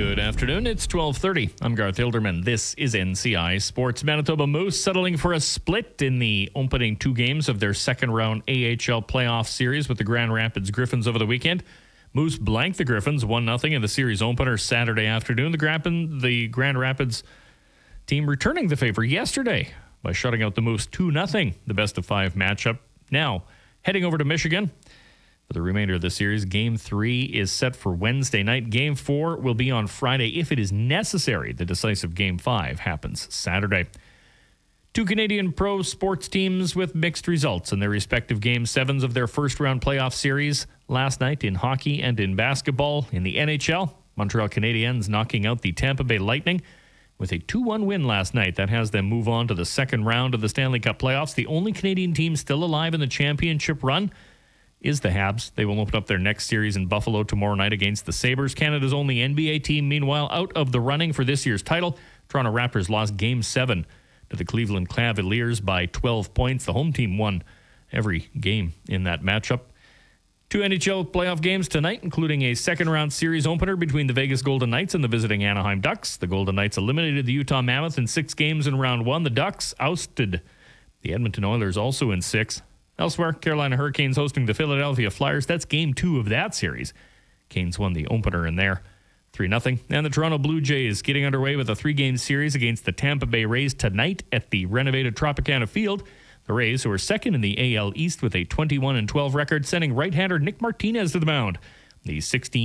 Good afternoon. It's 12:30. I'm Garth Hilderman. This is NCI Sports. Manitoba Moose settling for a split in the opening two games of their second-round AHL playoff series with the Grand Rapids Griffins over the weekend. Moose blanked the Griffins 1-0 in the series opener Saturday afternoon. The Grand Rapids team returning the favor yesterday by shutting out the Moose 2-0, the best-of-5 matchup. Now, heading over to Michigan for the remainder of the series. Game 3 is set for Wednesday night. Game 4 will be on Friday if it is necessary. The decisive Game 5 happens Saturday. Two Canadian pro sports teams with mixed results in their respective Game 7s of their first-round playoff series last night in hockey and in basketball. In the NHL, Montreal Canadiens knocking out the Tampa Bay Lightning with a 2-1 win last night. That has them move on to the second round of the Stanley Cup playoffs. The only Canadian team still alive in the championship run is the Habs. They will open up their next series in Buffalo tomorrow night against the Sabres. Canada's only NBA team, meanwhile, out of the running for this year's title. Toronto Raptors lost Game 7 to the Cleveland Cavaliers by 12 points. The home team won every game in that matchup. Two NHL playoff games tonight, including a second-round series opener between the Vegas Golden Knights and the visiting Anaheim Ducks. The Golden Knights eliminated the Utah Mammoth in 6 games in round 1. The Ducks ousted the Edmonton Oilers also in 6. Elsewhere, Carolina Hurricanes hosting the Philadelphia Flyers. That's Game 2 of that series. Canes won the opener in there, 3-0. And the Toronto Blue Jays getting underway with a 3-game series against the Tampa Bay Rays tonight at the renovated Tropicana Field. The Rays, who are second in the AL East with a 21-12 record, sending right-hander Nick Martinez to the mound. The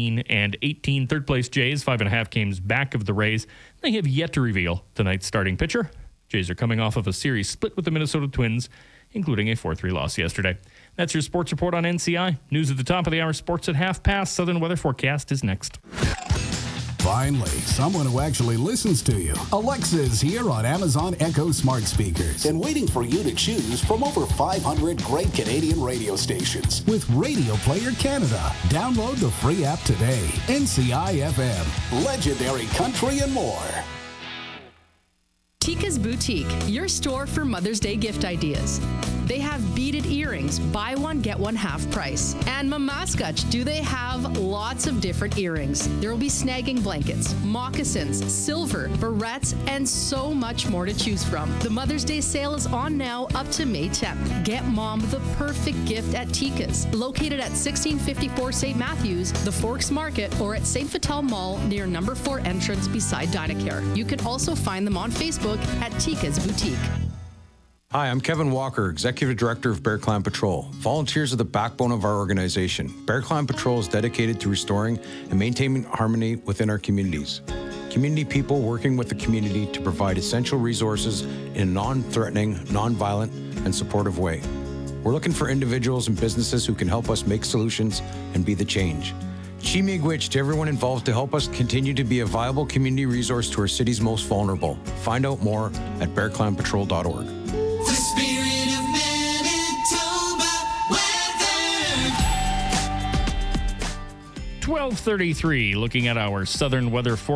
16-18 third-place Jays, 5.5 games back of the Rays. They have yet to reveal tonight's starting pitcher. Jays are coming off of a series split with the Minnesota Twins, including a 4-3 loss yesterday. That's your sports report on NCI. News at the top of the hour, sports at half past. Southern weather forecast is next. Finally, someone who actually listens to you. Alexa is here on Amazon Echo smart speakers and waiting for you to choose from over 500 great Canadian radio stations. With Radio Player Canada, download the free app today. NCI FM, legendary country and more. Tika's Boutique, your store for Mother's Day gift ideas. They have beaded earrings, buy one, get one half price. And Mamaskach, do they have lots of different earrings. There will be snagging blankets, moccasins, silver, barrettes, and so much more to choose from. The Mother's Day sale is on now up to May 10th. Get mom the perfect gift at Tika's, located at 1654 St. Matthews, the Forks Market, or at St. Vital Mall near number 4 entrance beside Dynacare. You can also find them on Facebook at Tika's Boutique. Hi, I'm Kevin Walker, Executive Director of Bear Clan Patrol. Volunteers are the backbone of our organization. Bear Clan Patrol is dedicated to restoring and maintaining harmony within our communities. Community people working with the community to provide essential resources in a non-threatening, non-violent, and supportive way. We're looking for individuals and businesses who can help us make solutions and be the change. Chimigwich to everyone involved to help us continue to be a viable community resource to our city's most vulnerable. Find out more at bearclanpatrol.org. The spirit of Manitoba weather. 12:33, looking at our southern weather forecast.